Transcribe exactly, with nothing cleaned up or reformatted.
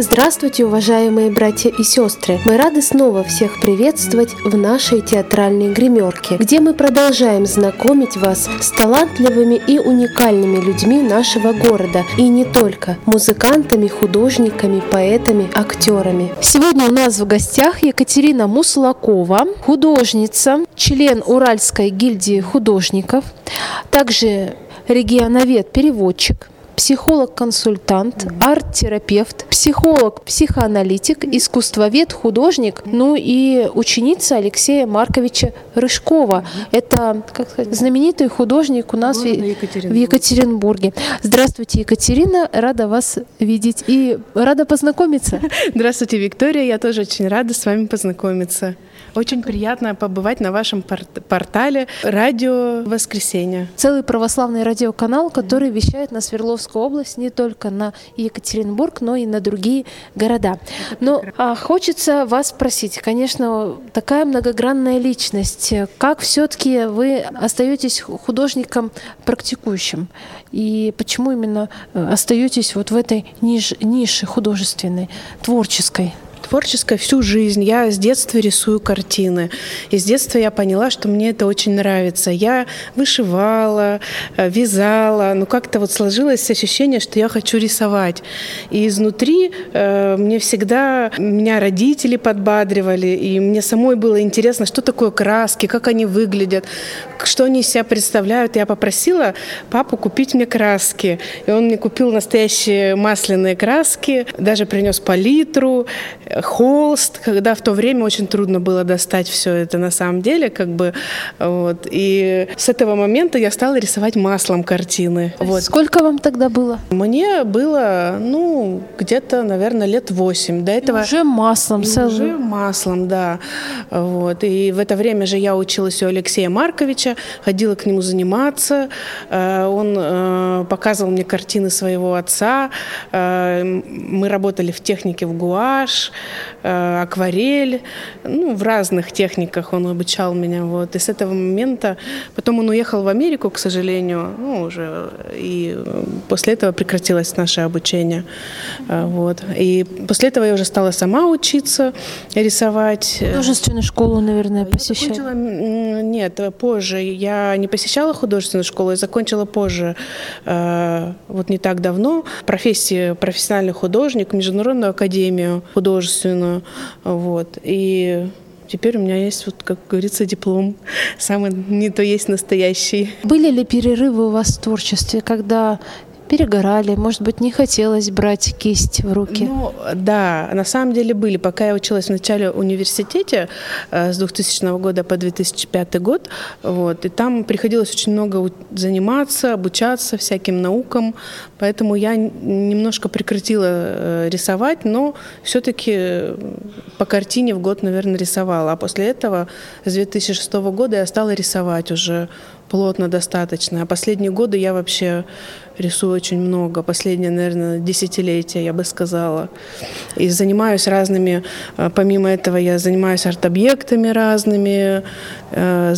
Здравствуйте, уважаемые братья и сестры! Мы рады снова всех приветствовать в нашей театральной гримерке, где мы продолжаем знакомить вас с талантливыми и уникальными людьми нашего города, и не только – музыкантами, художниками, поэтами, актерами. Сегодня у нас в гостях Екатерина Муслакова, художница, член Уральской гильдии художников, также регионовед-переводчик, психолог-консультант, арт-терапевт, психолог-психоаналитик, искусствовед, художник, ну и ученица Алексея Марковича Рыжкова. Это, как сказать, знаменитый художник у нас в, в Екатеринбурге. Здравствуйте, Екатерина, рада вас видеть и рада познакомиться. Здравствуйте, Виктория, я тоже очень рада с вами познакомиться. Очень приятно побывать на вашем портале «Радио Воскресенье». Целый православный радиоканал, который вещает на Свердловскую область, не только на Екатеринбург, но и на другие города. Но а, хочется вас спросить, конечно, такая многогранная личность, как все-таки вы остаетесь художником практикующим? И почему именно остаетесь вот в этой ниш- нише художественной, творческой? Творческая всю жизнь. Я с детства рисую картины. И с детства я поняла, что мне это очень нравится. Я вышивала, вязала, но как-то вот сложилось ощущение, что я хочу рисовать. И изнутри э, мне всегда, меня родители подбадривали, и мне самой было интересно, что такое краски, как они выглядят, что они из себя представляют. Я попросила папу купить мне краски. И он мне купил настоящие масляные краски, даже принес палитру, холст, когда в то время очень трудно было достать все это на самом деле, как бы, вот. И с этого момента я стала рисовать маслом картины. Вот. Сколько вам тогда было? Мне было, ну, где-то, наверное, лет восемь. До этого уже маслом. Уже сразу. маслом, да. Вот. И в это время же я училась у Алексея Марковича, ходила к нему заниматься. Он показывал мне картины своего отца. Мы работали в технике в гуашь, акварель, ну, в разных техниках он обучал меня, вот, и с этого момента, потом он уехал в Америку, к сожалению, ну, уже, и после этого прекратилось наше обучение, вот, и после этого я уже стала сама учиться рисовать. Художественную школу, наверное, посещала? Закончила, нет, позже, я не посещала художественную школу, я закончила позже, вот не так давно, профессию профессиональный художник, Международную академию художественную. Вот. И теперь у меня есть, вот, как говорится, диплом. Самый не то есть настоящий. Были ли перерывы у вас в творчестве, когда перегорали, может быть, не хотелось брать кисть в руки? Ну, да, на самом деле были. Пока я училась в начале университете с двухтысячного года по две тысячи пятый год, вот, и там приходилось очень много заниматься, обучаться всяким наукам, поэтому я немножко прекратила рисовать, но все-таки по картине в год, наверное, рисовала. А после этого с две тысячи шестого года я стала рисовать уже плотно достаточно. А последние годы я вообще рисую очень много. Последнее, наверное, десятилетие, я бы сказала. И занимаюсь разными, помимо этого я занимаюсь арт-объектами разными,